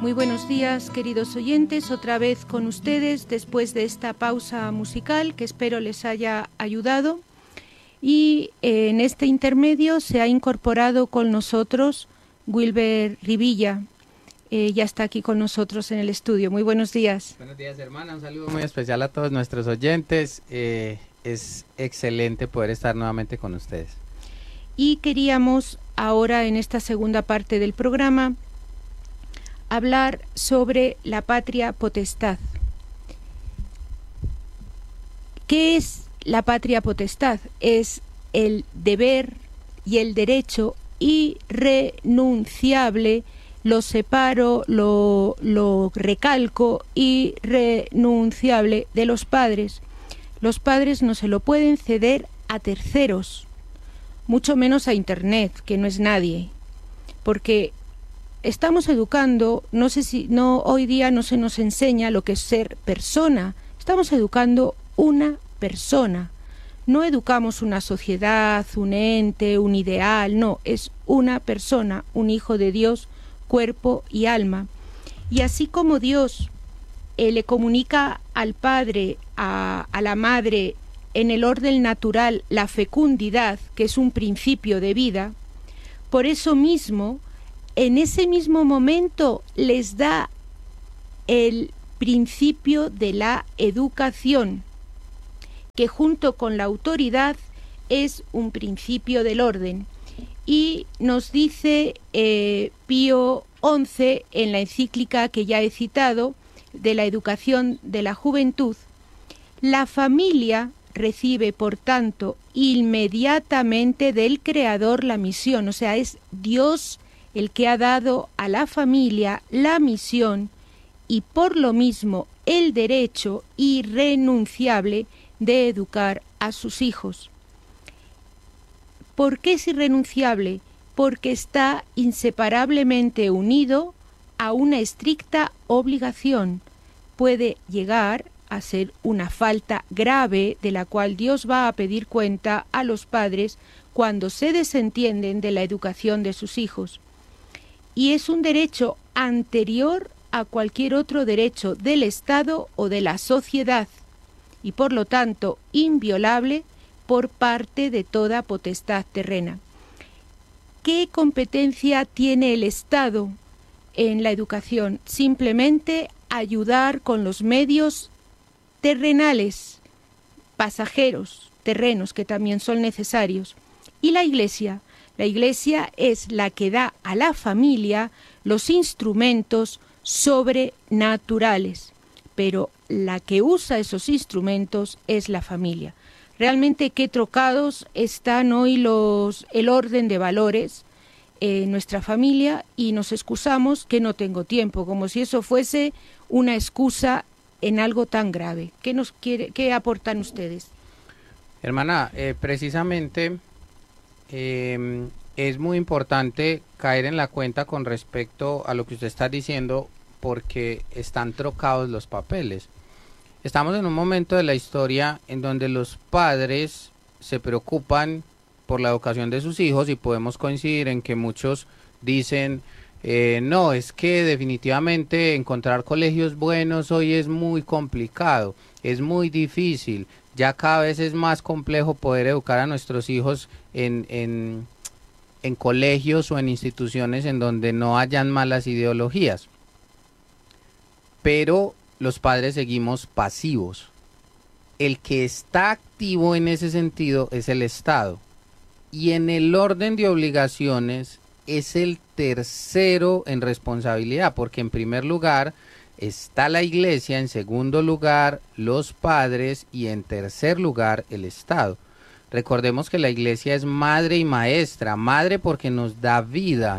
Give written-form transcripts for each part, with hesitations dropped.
Muy buenos días, queridos oyentes, otra vez con ustedes después de esta pausa musical que espero les haya ayudado. Y en este intermedio se ha incorporado con nosotros Wilber Rivilla. Ya está aquí con nosotros en el estudio. Muy buenos días. Buenos días, hermana. Un saludo muy especial a todos nuestros oyentes. Es excelente poder estar nuevamente con ustedes. Y queríamos ahora, en esta segunda parte del programa, hablar sobre la patria potestad. ¿Qué es la patria potestad? Es el deber y el derecho irrenunciable, lo separo, lo recalco, irrenunciable de los padres. Los padres no se lo pueden ceder a terceros, mucho menos a Internet, que no es nadie, porque estamos educando, hoy día no se nos enseña lo que es ser persona, estamos educando una persona, no educamos una sociedad, un ente, un ideal, no, es una persona, un hijo de Dios, cuerpo y alma. Y así como Dios le comunica al padre, a la madre, en el orden natural, la fecundidad, que es un principio de vida, por eso mismo, en ese mismo momento les da el principio de la educación, que junto con la autoridad es un principio del orden. Y nos dice Pío XI en la encíclica que ya he citado, de la educación de la juventud, la familia recibe, por tanto, inmediatamente del Creador la misión, o sea, es Dios el que ha dado a la familia la misión y por lo mismo el derecho irrenunciable de educar a sus hijos. ¿Por qué es irrenunciable? Porque está inseparablemente unido a una estricta obligación. Puede llegar a ser una falta grave de la cual Dios va a pedir cuenta a los padres cuando se desentienden de la educación de sus hijos. Y es un derecho anterior a cualquier otro derecho del Estado o de la sociedad, y por lo tanto inviolable por parte de toda potestad terrena. ¿Qué competencia tiene el Estado en la educación? Simplemente ayudar con los medios terrenales, pasajeros, terrenos, que también son necesarios. Y la Iglesia es la que da a la familia los instrumentos sobrenaturales, pero la que usa esos instrumentos es la familia. Realmente qué trocados están hoy el orden de valores en nuestra familia, y nos excusamos que no tengo tiempo, como si eso fuese una excusa en algo tan grave. ¿Qué aportan ustedes? Hermana, precisamente es muy importante caer en la cuenta con respecto a lo que usted está diciendo, porque están trocados los papeles. Estamos en un momento de la historia en donde los padres se preocupan por la educación de sus hijos, y podemos coincidir en que muchos dicen, no, es que definitivamente encontrar colegios buenos hoy es muy complicado, es muy difícil, ya cada vez es más complejo poder educar a nuestros hijos en colegios o en instituciones en donde no hayan malas ideologías. Pero los padres seguimos pasivos. El que está activo en ese sentido es el Estado. Y en el orden de obligaciones es el tercero en responsabilidad, porque en primer lugar está la Iglesia, en segundo lugar los padres y en tercer lugar el Estado. Recordemos que la Iglesia es madre y maestra. Madre porque nos da vida.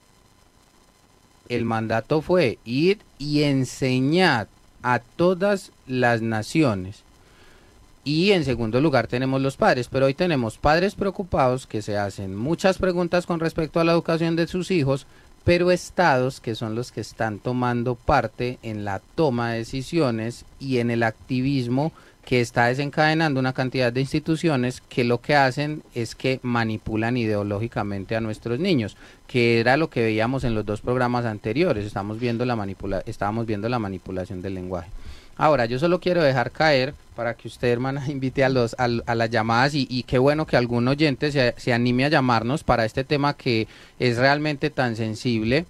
El mandato fue ir y enseñar a todas las naciones. Y en segundo lugar tenemos los padres, pero hoy tenemos padres preocupados que se hacen muchas preguntas con respecto a la educación de sus hijos, pero estados que son los que están tomando parte en la toma de decisiones y en el activismo que está desencadenando una cantidad de instituciones que lo que hacen es que manipulan ideológicamente a nuestros niños, que era lo que veíamos en los dos programas anteriores. Estábamos viendo la manipulación del lenguaje. Ahora, yo solo quiero dejar caer para que usted, hermana, invite a las llamadas y qué bueno que algún oyente se anime a llamarnos para este tema que es realmente tan sensible.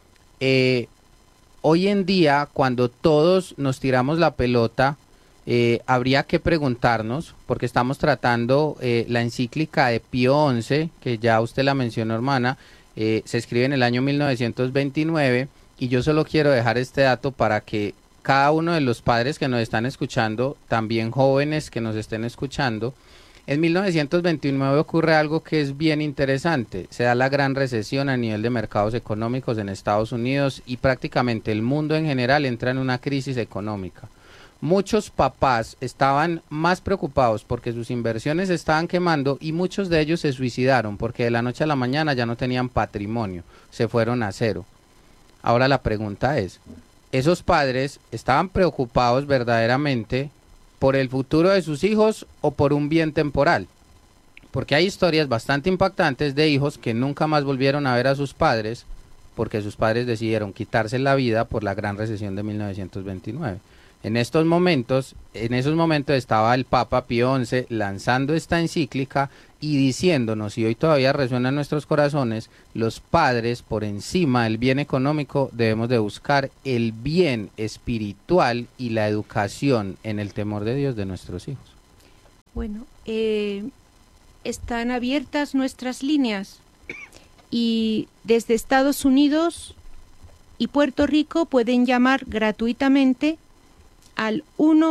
Hoy en día, cuando todos nos tiramos la pelota, habría que preguntarnos, porque estamos tratando la encíclica de Pío XI, que ya usted la mencionó, hermana, se escribe en el año 1929, y yo solo quiero dejar este dato para que cada uno de los padres que nos están escuchando, también jóvenes que nos estén escuchando, en 1929 ocurre algo que es bien interesante. Se da la gran recesión a nivel de mercados económicos en Estados Unidos y prácticamente el mundo en general entra en una crisis económica. Muchos papás estaban más preocupados porque sus inversiones se estaban quemando y muchos de ellos se suicidaron porque de la noche a la mañana ya no tenían patrimonio, se fueron a cero. Ahora la pregunta es, ¿esos padres estaban preocupados verdaderamente por el futuro de sus hijos o por un bien temporal? Porque hay historias bastante impactantes de hijos que nunca más volvieron a ver a sus padres porque sus padres decidieron quitarse la vida por la gran recesión de 1929. En esos momentos estaba el Papa Pío XI lanzando esta encíclica y diciéndonos, y hoy todavía resuena en nuestros corazones, los padres por encima del bien económico debemos de buscar el bien espiritual y la educación en el temor de Dios de nuestros hijos. Bueno, están abiertas nuestras líneas y desde Estados Unidos y Puerto Rico pueden llamar gratuitamente al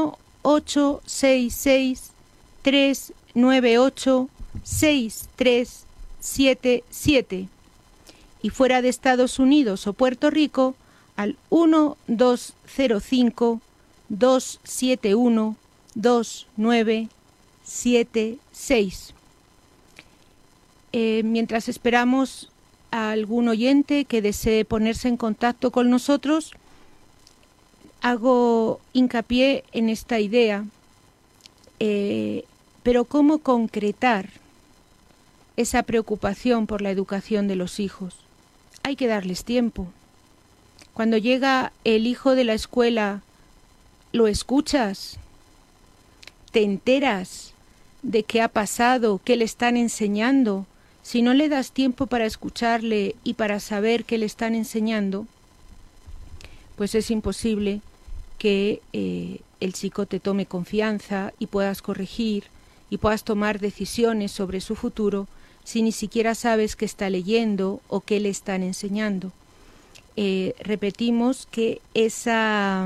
1-866-398-6377 y fuera de Estados Unidos o Puerto Rico al 1-205-271-2976. Mientras esperamos a algún oyente que desee ponerse en contacto con nosotros, hago hincapié en esta idea, pero ¿cómo concretar esa preocupación por la educación de los hijos? Hay que darles tiempo. Cuando llega el hijo de la escuela, ¿lo escuchas? ¿Te enteras de qué ha pasado, qué le están enseñando? Si no le das tiempo para escucharle y para saber qué le están enseñando, pues es imposible que el chico te tome confianza y puedas corregir y puedas tomar decisiones sobre su futuro si ni siquiera sabes qué está leyendo o qué le están enseñando. Repetimos que esa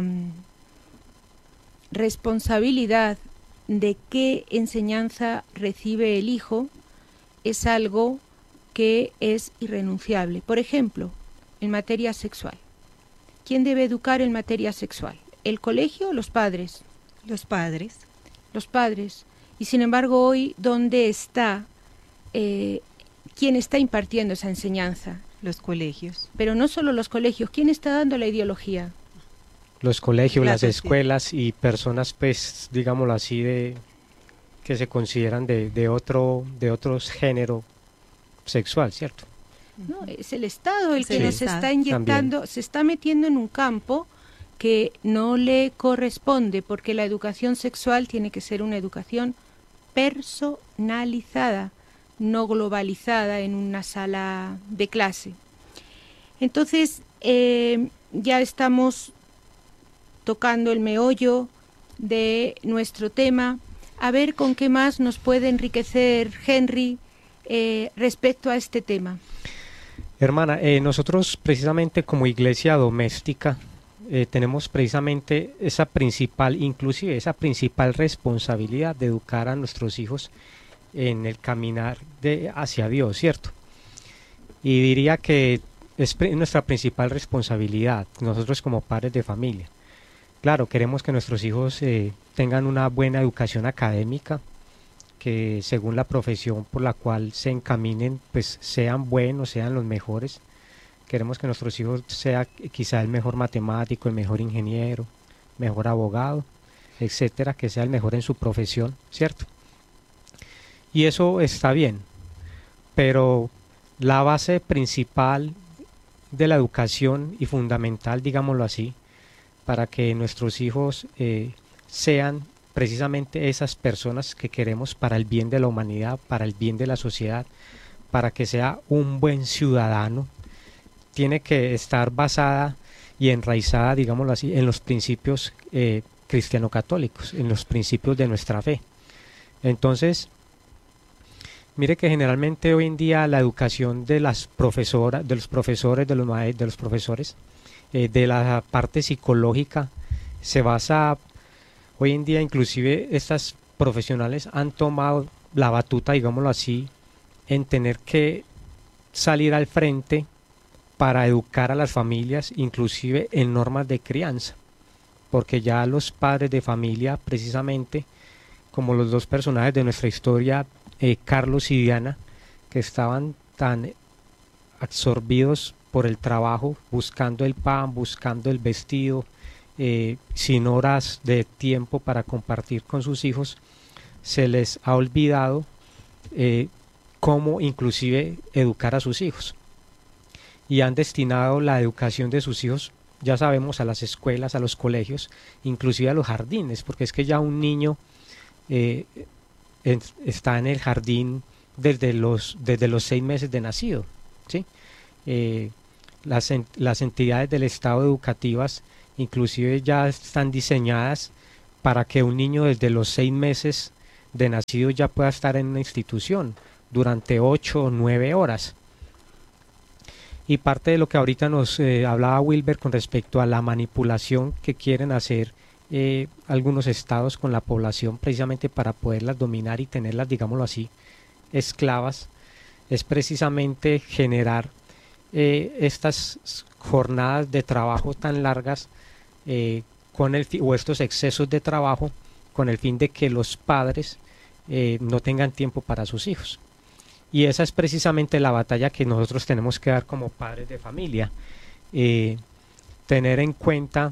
responsabilidad de qué enseñanza recibe el hijo es algo que es irrenunciable. Por ejemplo, en materia sexual. ¿Quién debe educar en materia sexual? ¿El colegio o los padres? Los padres. Los padres. Y sin embargo hoy, ¿dónde está? ¿Quién está impartiendo esa enseñanza? Los colegios. Pero no solo los colegios. ¿Quién está dando la ideología? Los colegios, las escuelas y personas, pues, digámoslo así, que se consideran de otros género sexual, ¿cierto? No, es el Estado el que nos Estado. está inyectando, También. se está metiendo en un campo que no le corresponde, porque la educación sexual tiene que ser una educación personalizada, no globalizada en una sala de clase. Entonces, ya estamos tocando el meollo de nuestro tema. A ver con qué más nos puede enriquecer Henry respecto a este tema. Hermana, nosotros precisamente como iglesia doméstica tenemos precisamente esa principal responsabilidad de educar a nuestros hijos en el caminar hacia Dios, ¿cierto? Y diría que es nuestra principal responsabilidad, nosotros como padres de familia. Claro, queremos que nuestros hijos tengan una buena educación académica, que según la profesión por la cual se encaminen, pues sean buenos, sean los mejores. Queremos que nuestros hijos sea quizá el mejor matemático, el mejor ingeniero, mejor abogado. etcétera, que sea el mejor en su profesión, ¿cierto? Y eso está bien, pero la base principal de la educación y fundamental, digámoslo así, para que nuestros hijos sean precisamente esas personas que queremos para el bien de la humanidad, para el bien de la sociedad, para que sea un buen ciudadano, tiene que estar basada y enraizada, digámoslo así, en los principios cristiano-católicos, en los principios de nuestra fe. Entonces, mire que generalmente hoy en día la educación de las profesoras, de los profesores, de los profesores, de la parte psicológica, se basa, hoy en día inclusive estas profesionales han tomado la batuta, digámoslo así, en tener que salir al frente para educar a las familias, inclusive en normas de crianza, porque ya los padres de familia, precisamente, como los dos personajes de nuestra historia, Carlos y Diana, que estaban tan absorbidos por el trabajo, buscando el pan, buscando el vestido, sin horas de tiempo para compartir con sus hijos, se les ha olvidado cómo inclusive educar a sus hijos, y han destinado la educación de sus hijos, ya sabemos, a las escuelas, a los colegios, inclusive a los jardines, porque es que ya un niño está en el jardín desde los 6 meses de nacido, ¿sí? Las entidades del Estado educativas inclusive ya están diseñadas para que un niño desde los 6 meses de nacido ya pueda estar en una institución durante 8 o 9 horas. Y parte de lo que ahorita nos hablaba Wilber con respecto a la manipulación que quieren hacer algunos estados con la población precisamente para poderlas dominar y tenerlas, digámoslo así, esclavas, es precisamente generar estas jornadas de trabajo tan largas o estos excesos de trabajo con el fin de que los padres no tengan tiempo para sus hijos. Y esa es precisamente la batalla que nosotros tenemos que dar como padres de familia, tener en cuenta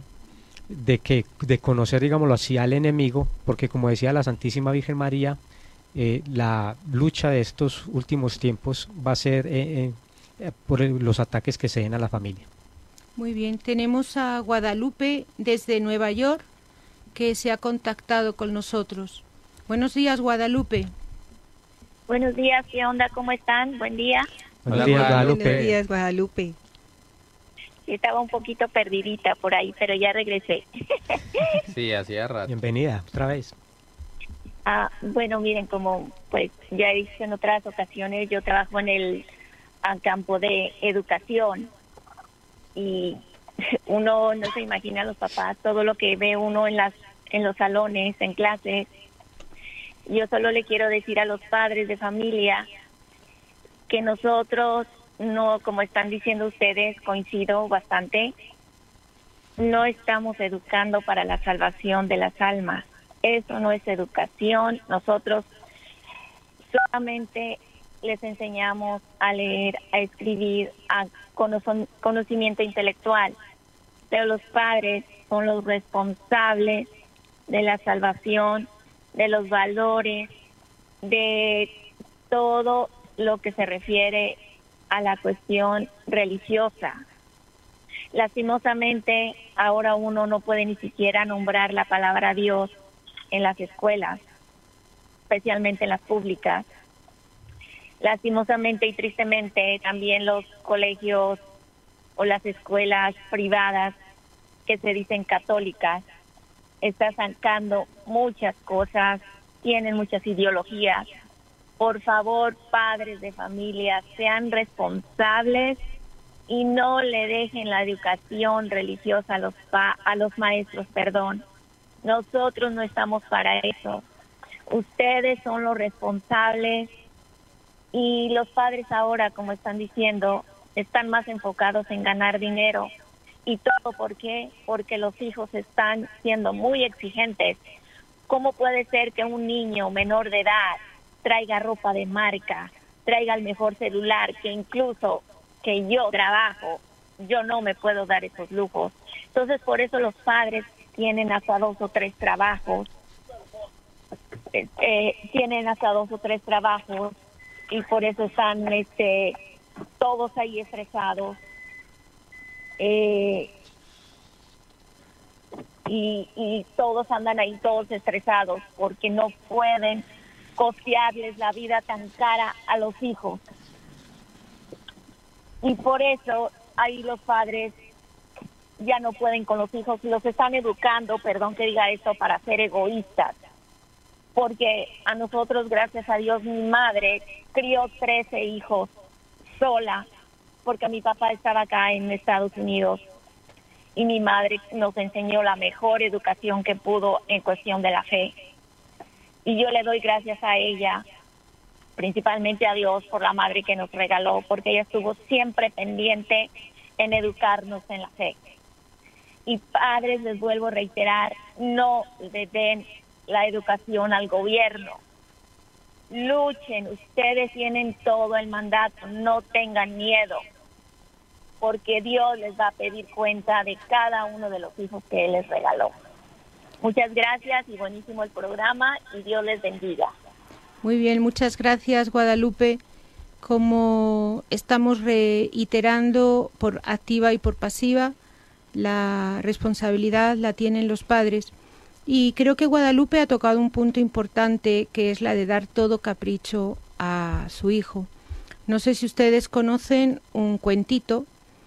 de conocer, digámoslo así, al enemigo, porque como decía la Santísima Virgen María, la lucha de estos últimos tiempos va a ser por los ataques que se den a la familia. Muy bien, tenemos a Guadalupe desde Nueva York que se ha contactado con nosotros. Buenos días, Guadalupe. Buenos días, ¿qué onda? ¿Cómo están? Buen día. Buenos días, Guadalupe. Buenos días, Guadalupe. Sí, estaba un poquito perdidita por ahí, pero ya regresé. Sí, hacía rato. Bienvenida, otra vez. Bueno, miren, como pues ya he dicho en otras ocasiones, yo trabajo en el campo de educación y uno no se imagina, los papás, todo lo que ve uno en los salones, en clases. Yo solo le quiero decir a los padres de familia que nosotros no, como están diciendo ustedes, coincido bastante, no estamos educando para la salvación de las almas. Eso no es educación. Nosotros solamente les enseñamos a leer, a escribir, a conocimiento intelectual, pero los padres son los responsables de la salvación, de los valores, de todo lo que se refiere a la cuestión religiosa. Lastimosamente, ahora uno no puede ni siquiera nombrar la palabra Dios en las escuelas, especialmente en las públicas. Lastimosamente y tristemente, también los colegios o las escuelas privadas que se dicen católicas están sacando muchas cosas, tienen muchas ideologías. Por favor, padres de familia, sean responsables y no le dejen la educación religiosa a los maestros, perdón. Nosotros no estamos para eso. Ustedes son los responsables y los padres ahora, como están diciendo, están más enfocados en ganar dinero. ¿Y todo por qué? Porque los hijos están siendo muy exigentes. ¿Cómo puede ser que un niño menor de edad traiga ropa de marca, traiga el mejor celular, que incluso que yo trabajo, yo no me puedo dar esos lujos? Entonces, por eso los padres tienen hasta 2 o 3 trabajos. Tienen hasta 2 o 3 trabajos y por eso están todos ahí estresados. Y todos andan ahí todos estresados porque no pueden costearles la vida tan cara a los hijos. Y por eso ahí los padres ya no pueden con los hijos y los están educando, perdón que diga esto, para ser egoístas. Porque a nosotros, gracias a Dios, mi madre crió 13 hijos sola, porque mi papá estaba acá en Estados Unidos. Y mi madre nos enseñó la mejor educación que pudo en cuestión de la fe. Y yo le doy gracias a ella, principalmente a Dios, por la madre que nos regaló, porque ella estuvo siempre pendiente en educarnos en la fe. Y padres, les vuelvo a reiterar, no le den la educación al gobierno. Luchen, ustedes tienen todo el mandato, no tengan miedo, porque Dios les va a pedir cuenta de cada uno de los hijos que Él les regaló. Muchas gracias y buenísimo el programa y Dios les bendiga. Muy bien, muchas gracias, Guadalupe. Como estamos reiterando por activa y por pasiva, la responsabilidad la tienen los padres. Y creo que Guadalupe ha tocado un punto importante, que es la de dar todo capricho a su hijo. No sé si ustedes conocen un cuentito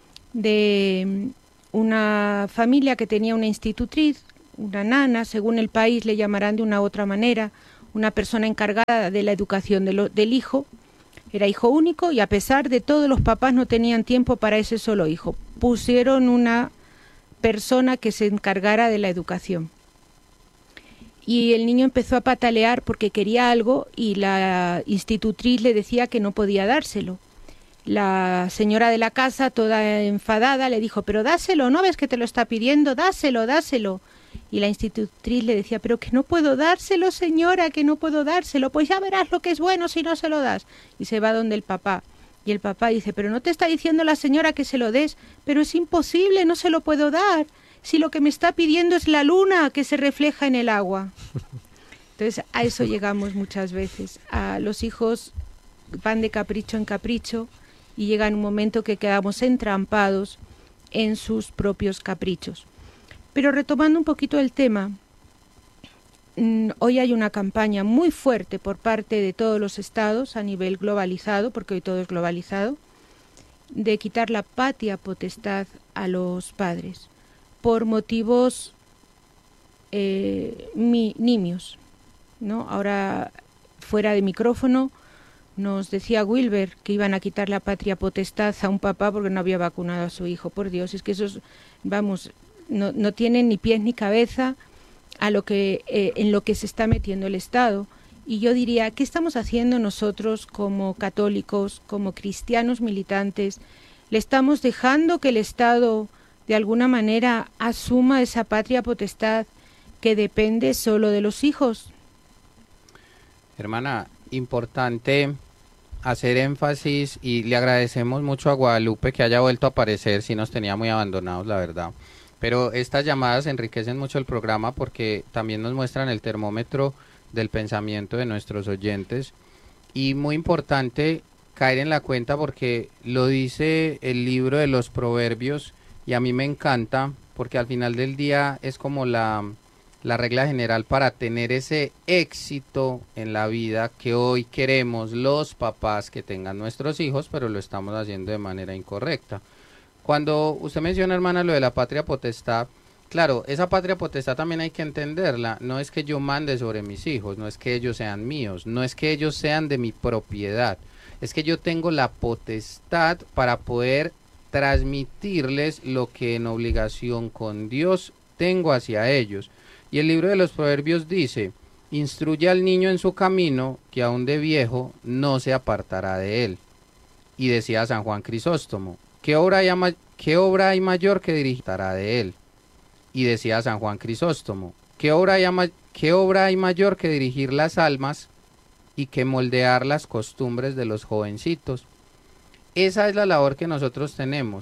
de una familia que tenía una institutriz, una nana, según el país le llamarán de una u otra manera, una persona encargada de la educación del hijo. Era hijo único y a pesar de todo los papás no tenían tiempo para ese solo hijo. Pusieron una persona que se encargara de la educación. Y el niño empezó a patalear porque quería algo y la institutriz le decía que no podía dárselo. La señora de la casa, toda enfadada, le dijo, pero dáselo, ¿no ves que te lo está pidiendo? Dáselo, dáselo. Y la institutriz le decía, pero que no puedo dárselo, señora, que no puedo dárselo. Pues ya verás lo que es bueno si no se lo das. Y se va donde el papá. Y el papá dice, pero no te está diciendo la señora que se lo des, pero es imposible, no se lo puedo dar. Si lo que me está pidiendo es la luna que se refleja en el agua. Entonces, a eso llegamos muchas veces. A los hijos van de capricho en capricho y llega un momento que quedamos entrampados en sus propios caprichos. Pero retomando un poquito el tema, hoy hay una campaña muy fuerte por parte de todos los estados a nivel globalizado, porque hoy todo es globalizado, de quitar la patria potestad a los padres por motivos nimios, ¿no? Ahora, fuera de micrófono, nos decía Wilber que iban a quitar la patria potestad a un papá porque no había vacunado a su hijo. Por Dios, es que esos, vamos, no tienen ni pies ni cabeza a lo que en lo que se está metiendo el Estado. Y yo diría, ¿qué estamos haciendo nosotros como católicos, como cristianos militantes? ¿Le estamos dejando que el Estado de alguna manera asuma esa patria potestad que depende solo de los hijos? Hermana, importante hacer énfasis y le agradecemos mucho a Guadalupe que haya vuelto a aparecer, si nos tenía muy abandonados, la verdad. Pero estas llamadas enriquecen mucho el programa porque también nos muestran el termómetro del pensamiento de nuestros oyentes. Y muy importante caer en la cuenta porque lo dice el libro de los Proverbios y a mí me encanta porque al final del día es como la regla general para tener ese éxito en la vida que hoy queremos los papás que tengan nuestros hijos, pero lo estamos haciendo de manera incorrecta. Cuando usted menciona, hermana, lo de la patria potestad, claro, esa patria potestad también hay que entenderla. No es que yo mande sobre mis hijos, no es que ellos sean míos, no es que ellos sean de mi propiedad. Es que yo tengo la potestad para poder transmitirles lo que en obligación con Dios tengo hacia ellos. Y el libro de los Proverbios dice, instruye al niño en su camino, que aun de viejo no se apartará de él. Y decía San Juan Crisóstomo, ¿qué obra hay mayor que dirigirá de él? Y decía San Juan Crisóstomo, ¿qué obra hay mayor que dirigir las almas y que moldear las costumbres de los jovencitos? Esa es la labor que nosotros tenemos.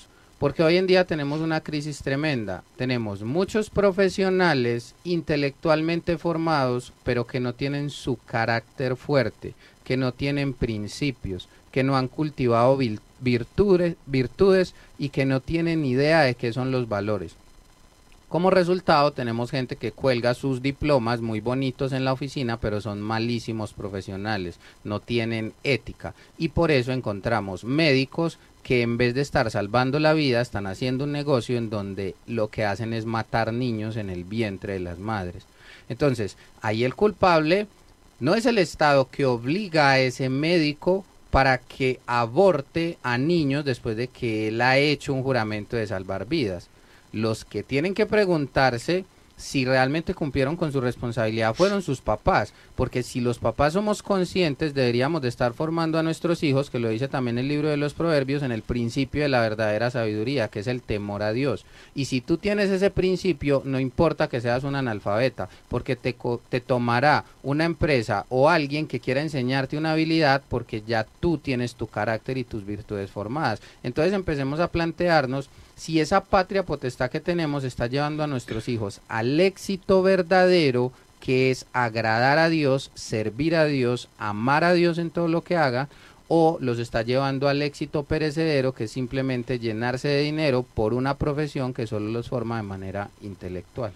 Porque hoy en día tenemos una crisis tremenda. Tenemos muchos profesionales intelectualmente formados, pero que no tienen su carácter fuerte, que no tienen principios, que no han cultivado virtudes y que no tienen idea de qué son los valores. Como resultado tenemos gente que cuelga sus diplomas muy bonitos en la oficina, pero son malísimos profesionales, no tienen ética, y por eso encontramos médicos que en vez de estar salvando la vida están haciendo un negocio en donde lo que hacen es matar niños en el vientre de las madres. Entonces, ahí el culpable no es el Estado que obliga a ese médico para que aborte a niños después de que él ha hecho un juramento de salvar vidas. Los que tienen que preguntarse si realmente cumplieron con su responsabilidad fueron sus papás, porque si los papás somos conscientes deberíamos de estar formando a nuestros hijos, que lo dice también el libro de los Proverbios, en el principio de la verdadera sabiduría, que es el temor a Dios. Y si tú tienes ese principio, no importa que seas un analfabeta, porque te tomará una empresa o alguien que quiera enseñarte una habilidad, porque ya tú tienes tu carácter y tus virtudes formadas. Entonces empecemos a plantearnos si esa patria potestad que tenemos está llevando a nuestros hijos al éxito verdadero, que es agradar a Dios, servir a Dios, amar a Dios en todo lo que haga, o los está llevando al éxito perecedero, que es simplemente llenarse de dinero por una profesión que solo los forma de manera intelectual.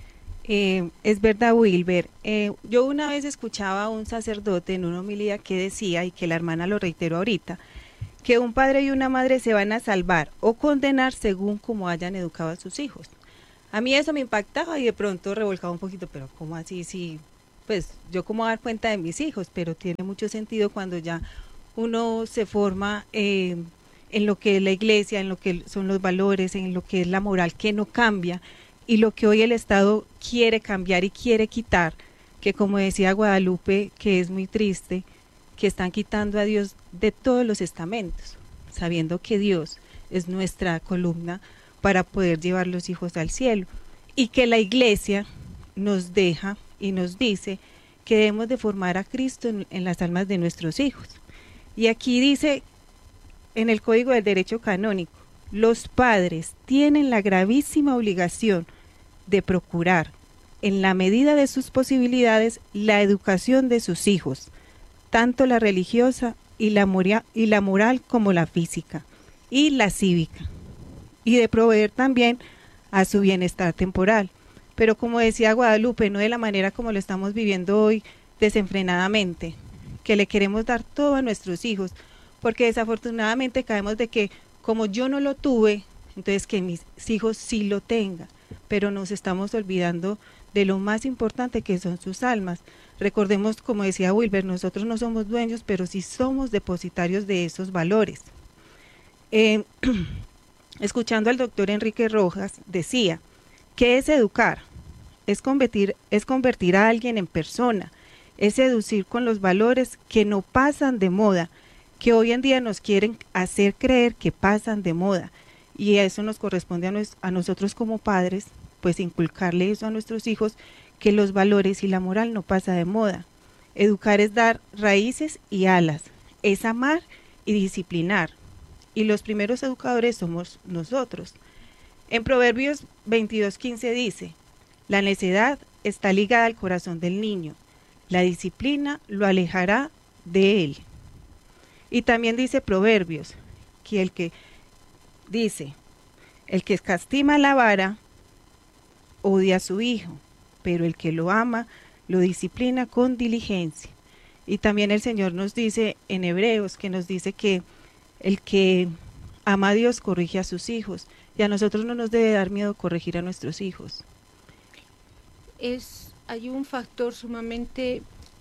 Es verdad, Wilber. Yo una vez escuchaba a un sacerdote en una homilía que decía, y que la hermana lo reiteró ahorita, que un padre y una madre se van a salvar o condenar según cómo hayan educado a sus hijos. A mí eso me impactaba y de pronto revolcaba un poquito, pero ¿cómo así? Sí, pues yo cómo dar cuenta de mis hijos, pero tiene mucho sentido cuando ya uno se forma en lo que es la iglesia, en lo que son los valores, en lo que es la moral que no cambia y lo que hoy el Estado quiere cambiar y quiere quitar, que como decía Guadalupe, que es muy triste, que están quitando a Dios de todos los estamentos, sabiendo que Dios es nuestra columna para poder llevar los hijos al cielo, y que la iglesia nos deja y nos dice que debemos de formar a Cristo en las almas de nuestros hijos. Y aquí dice en el Código del Derecho Canónico, los padres tienen la gravísima obligación de procurar, en la medida de sus posibilidades, la educación de sus hijos, tanto la religiosa y la moral como la física y la cívica, y de proveer también a su bienestar temporal. Pero como decía Guadalupe, no de la manera como lo estamos viviendo hoy, desenfrenadamente, que le queremos dar todo a nuestros hijos, porque desafortunadamente caemos de que como yo no lo tuve, entonces que mis hijos sí lo tengan, pero nos estamos olvidando de lo más importante que son sus almas. Recordemos, como decía Wilber, nosotros no somos dueños, pero sí somos depositarios de esos valores. Escuchando al doctor Enrique Rojas, decía, ¿qué es educar? Es convertir a alguien en persona, es seducir con los valores que no pasan de moda, que hoy en día nos quieren hacer creer que pasan de moda, y eso nos corresponde a nosotros como padres, pues inculcarle eso a nuestros hijos, que los valores y la moral no pasa de moda. Educar es dar raíces y alas, es amar y disciplinar, y los primeros educadores somos nosotros. En Proverbios 22:15 dice, la necedad está ligada al corazón del niño, la disciplina lo alejará de él. Y también dice Proverbios, que el que escatima la vara, odia a su hijo, pero el que lo ama, lo disciplina con diligencia. Y también el Señor nos dice en Hebreos, que nos dice que el que ama a Dios corrige a sus hijos, y a nosotros no nos debe dar miedo corregir a nuestros hijos. Hay un factor sumamente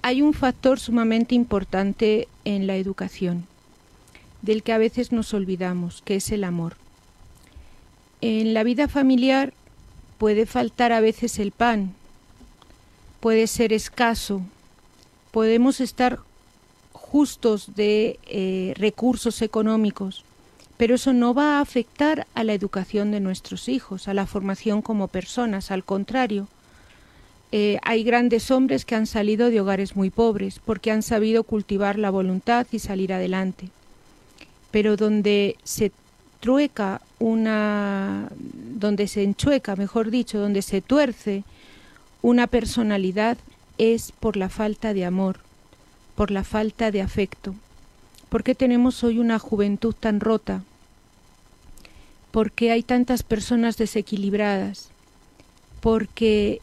importante en la educación, del que a veces nos olvidamos, que es el amor. En la vida familiar puede faltar a veces el pan, puede ser escaso, podemos estar justos de recursos económicos, pero eso no va a afectar a la educación de nuestros hijos, a la formación como personas, al contrario. Hay grandes hombres que han salido de hogares muy pobres porque han sabido cultivar la voluntad y salir adelante. Pero donde se donde se enchueca, mejor dicho, donde se tuerce una personalidad es por la falta de amor, por la falta de afecto. ¿Por qué tenemos hoy una juventud tan rota? ¿Por qué hay tantas personas desequilibradas? Porque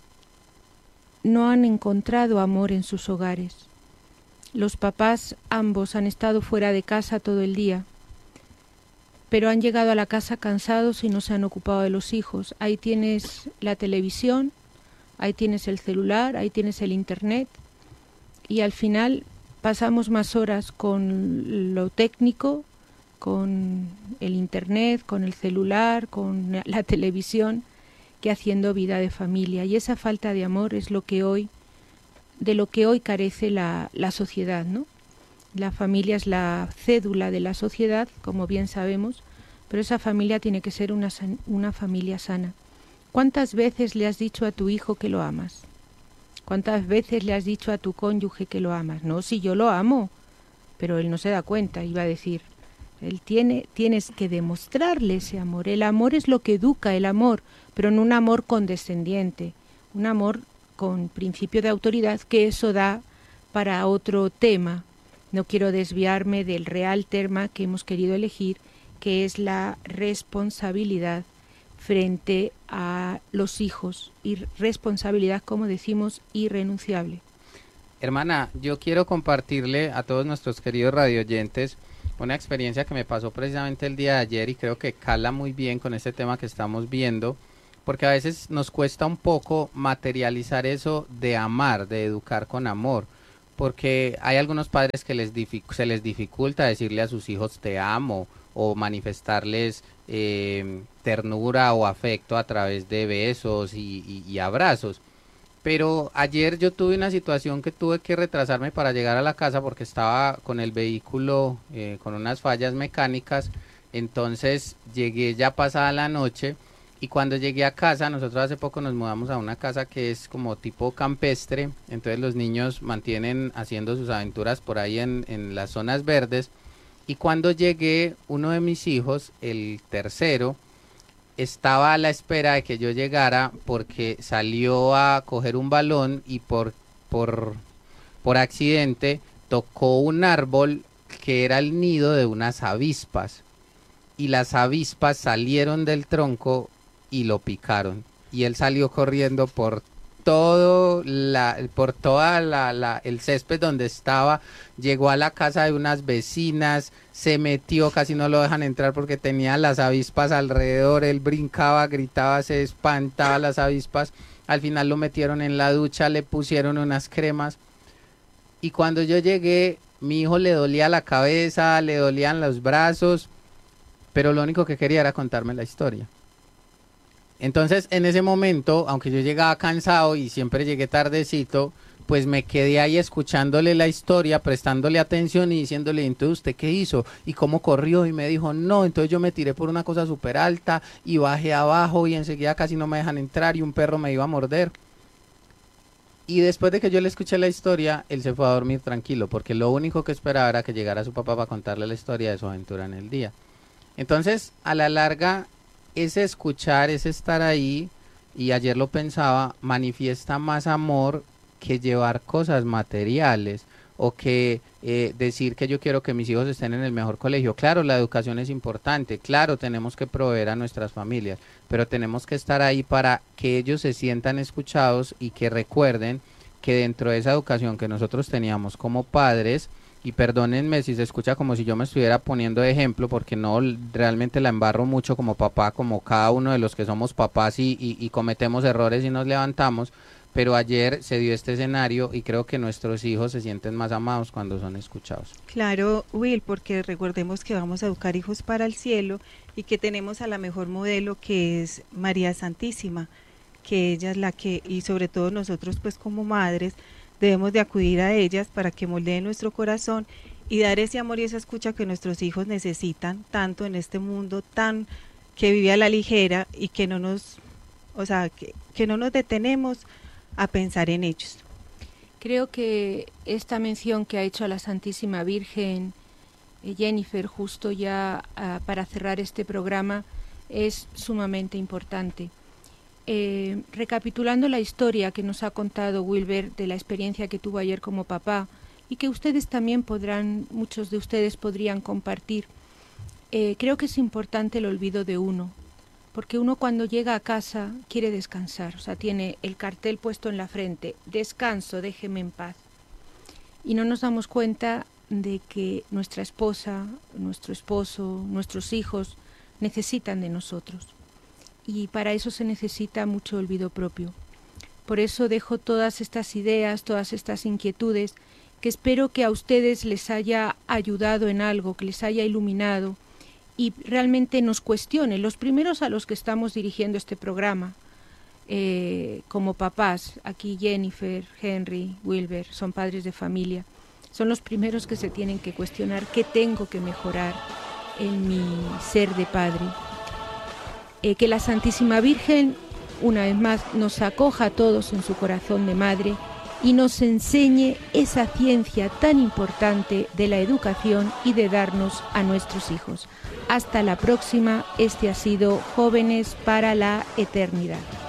no han encontrado amor en sus hogares. Los papás ambos han estado fuera de casa todo el día, pero han llegado a la casa cansados y no se han ocupado de los hijos. Ahí tienes la televisión, ahí tienes el celular, ahí tienes el internet, y al final pasamos más horas con lo técnico, con el internet, con el celular, con la televisión, que haciendo vida de familia. Y esa falta de amor es de lo que hoy carece la sociedad, ¿no? La familia es la cédula de la sociedad, como bien sabemos, pero esa familia tiene que ser una familia sana. ¿Cuántas veces le has dicho a tu hijo que lo amas? ¿Cuántas veces le has dicho a tu cónyuge que lo amas? No, si yo lo amo, pero él no se da cuenta, iba a decir. Tienes que demostrarle ese amor. El amor es lo que educa, el amor, pero no un amor condescendiente, un amor con principio de autoridad, que eso da para otro tema. No quiero desviarme del real tema que hemos querido elegir, que es la responsabilidad frente a los hijos, y responsabilidad, como decimos, irrenunciable. Hermana, yo quiero compartirle a todos nuestros queridos radioyentes una experiencia que me pasó precisamente el día de ayer, y creo que cala muy bien con este tema que estamos viendo, porque a veces nos cuesta un poco materializar eso de amar, de educar con amor, porque hay algunos padres que se les dificulta decirle a sus hijos te amo, o manifestarles ternura o afecto a través de besos y abrazos. Pero ayer yo tuve una situación que tuve que retrasarme para llegar a la casa porque estaba con el vehículo con unas fallas mecánicas. Entonces llegué ya pasada la noche, y cuando llegué a casa, nosotros hace poco nos mudamos a una casa que es como tipo campestre, entonces los niños mantienen haciendo sus aventuras por ahí en las zonas verdes. Y cuando llegué, uno de mis hijos, el tercero, estaba a la espera de que yo llegara porque salió a coger un balón y por accidente tocó un árbol que era el nido de unas avispas, y las avispas salieron del tronco y lo picaron, y él salió corriendo por el césped donde estaba, llegó a la casa de unas vecinas, se metió, casi no lo dejan entrar porque tenía las avispas alrededor, él brincaba, gritaba, se espantaba las avispas. Al final lo metieron en la ducha, le pusieron unas cremas, y cuando yo llegué, mi hijo le dolía la cabeza, le dolían los brazos, pero lo único que quería era contarme la historia. Entonces, en ese momento, aunque yo llegaba cansado y siempre llegué tardecito, pues me quedé ahí escuchándole la historia, prestándole atención y diciéndole, entonces, ¿usted qué hizo? ¿Y cómo corrió? Y me dijo, no, entonces yo me tiré por una cosa súper alta y bajé abajo y enseguida casi no me dejan entrar y un perro me iba a morder. Y después de que yo le escuché la historia, él se fue a dormir tranquilo, porque lo único que esperaba era que llegara su papá para contarle la historia de su aventura en el día. Entonces, a la larga, ese escuchar, ese estar ahí, y ayer lo pensaba, manifiesta más amor que llevar cosas materiales o que decir que yo quiero que mis hijos estén en el mejor colegio. Claro, la educación es importante, claro, tenemos que proveer a nuestras familias, pero tenemos que estar ahí para que ellos se sientan escuchados y que recuerden que dentro de esa educación que nosotros teníamos como padres, y perdónenme si se escucha como si yo me estuviera poniendo de ejemplo, porque no, realmente la embarro mucho como papá, como cada uno de los que somos papás y cometemos errores y nos levantamos, pero ayer se dio este escenario y creo que nuestros hijos se sienten más amados cuando son escuchados. Claro, Will, porque recordemos que vamos a educar hijos para el cielo y que tenemos a la mejor modelo, que es María Santísima, que ella es la que, y sobre todo nosotros pues como madres, debemos de acudir a ellas para que moldeen nuestro corazón y dar ese amor y esa escucha que nuestros hijos necesitan tanto en este mundo tan que vive a la ligera, y que no nos, que no nos detenemos a pensar en ellos. Creo que esta mención que ha hecho a la Santísima Virgen Jennifer, justo ya para cerrar este programa, es sumamente importante. Recapitulando la historia que nos ha contado Wilber de la experiencia que tuvo ayer como papá y que ustedes también muchos de ustedes podrían compartir, creo que es importante el olvido de uno, porque uno cuando llega a casa quiere descansar, o sea, tiene el cartel puesto en la frente, descanso, déjeme en paz, y no nos damos cuenta de que nuestra esposa, nuestro esposo, nuestros hijos necesitan de nosotros. Y para eso se necesita mucho olvido propio. Por eso dejo todas estas ideas, todas estas inquietudes, que espero que a ustedes les haya ayudado en algo, que les haya iluminado y realmente nos cuestione, los primeros a los que estamos dirigiendo este programa, como papás, aquí Jennifer, Henry, Wilber, son padres de familia, son los primeros que se tienen que cuestionar qué tengo que mejorar en mi ser de padre. Que la Santísima Virgen, una vez más, nos acoja a todos en su corazón de madre y nos enseñe esa ciencia tan importante de la educación y de darnos a nuestros hijos. Hasta la próxima, este ha sido Jóvenes para la Eternidad.